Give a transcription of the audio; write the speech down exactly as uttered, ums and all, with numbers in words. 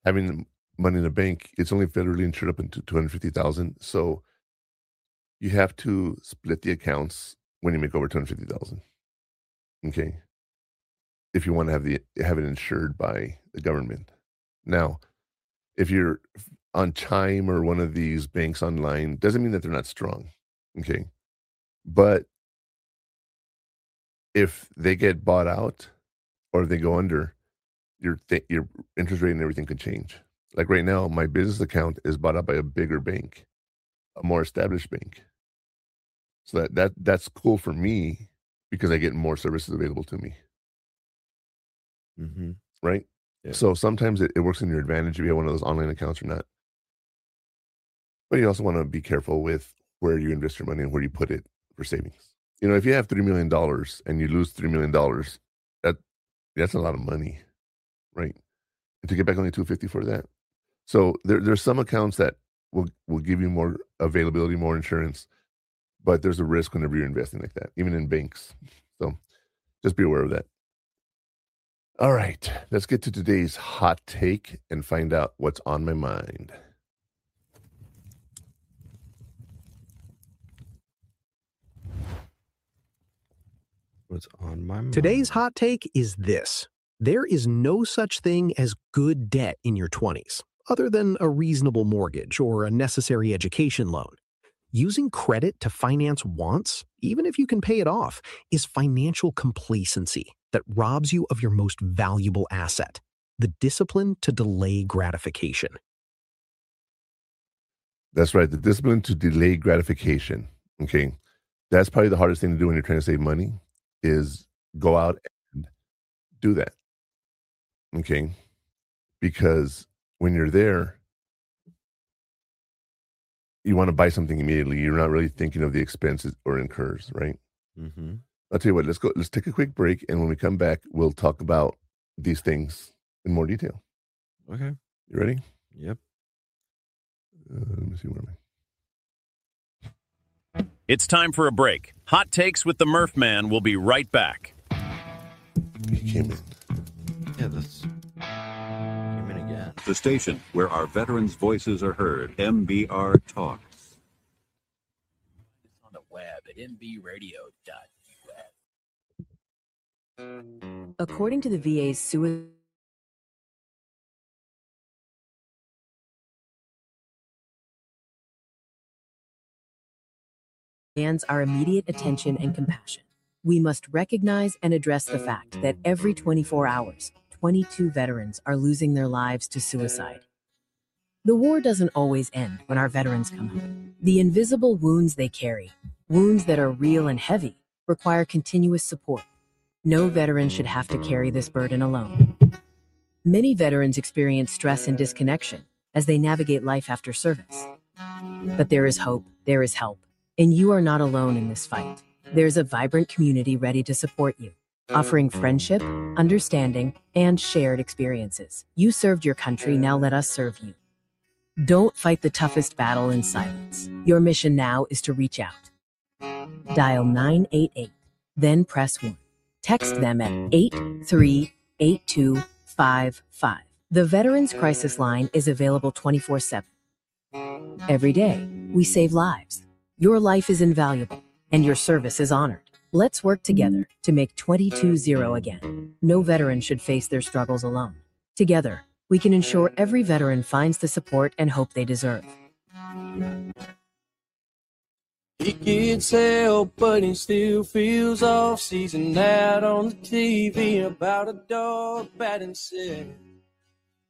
having money in a bank, it's only federally insured up into two hundred fifty thousand. So you have to split the accounts when you make over two hundred fifty thousand. Okay. If you want to have the have it insured by the government. Now, if you're on Chime or one of these banks online, doesn't mean that they're not strong. Okay. But if they get bought out or they go under, your th- your interest rate and everything could change. Like right now, my business account is bought out by a bigger bank, a more established bank. So that, that that's cool for me because I get more services available to me. Mm-hmm. Right? Yeah. So sometimes it, it works in your advantage if you have one of those online accounts or not. But you also want to be careful with where you invest your money and where you put it for savings. You know, if you have three million dollars and you lose three million dollars, that that's a lot of money, right? And to get back only two hundred fifty for that. So there, there's some accounts that will, will give you more availability, more insurance, but there's a risk whenever you're investing like that, even in banks. So just be aware of that. All right, let's get to today's hot take and find out what's on my mind. What's on my mind? Today's hot take is this. There is no such thing as good debt in your twenties, other than a reasonable mortgage or a necessary education loan. Using credit to finance wants, even if you can pay it off, is financial complacency that robs you of your most valuable asset, the discipline to delay gratification. That's right, the discipline to delay gratification. Okay, that's probably the hardest thing to do when you're trying to save money is go out and do that. Okay, because when you're there, you want to buy something immediately. You're not really thinking of the expenses or incurs, right? Mm-hmm. I'll tell you what, let's go, let's take a quick break. And when we come back, we'll talk about these things in more detail. Okay. You ready? Yep. Uh, let me see where am I? It's time for a break. Hot Takes with the Murph Man will be right back. He came in. Yeah, that's came in again. The station where our veterans' voices are heard. M B R Talks. It's on the web at m b radio dot u s. According to the V A's suicide demands our immediate attention and compassion. We must recognize and address the fact that every twenty-four hours, twenty-two veterans are losing their lives to suicide. The war doesn't always end when our veterans come home. The invisible wounds they carry, wounds that are real and heavy, require continuous support. No veteran should have to carry this burden alone. Many veterans experience stress and disconnection as they navigate life after service. But there is hope, there is help, and you are not alone in this fight. There's a vibrant community ready to support you, offering friendship, understanding, and shared experiences. You served your country, now let us serve you. Don't fight the toughest battle in silence. Your mission now is to reach out. Dial nine eight eight, then press one. Text them at eight three eight two five five. The Veterans Crisis Line is available twenty-four seven. Every day, we save lives. Your life is invaluable, and your service is honored. Let's work together to make twenty-two zero again. No veteran should face their struggles alone. Together, we can ensure every veteran finds the support and hope they deserve. He gets help, but he still feels off. Season out on the T V about a dog bad and sick.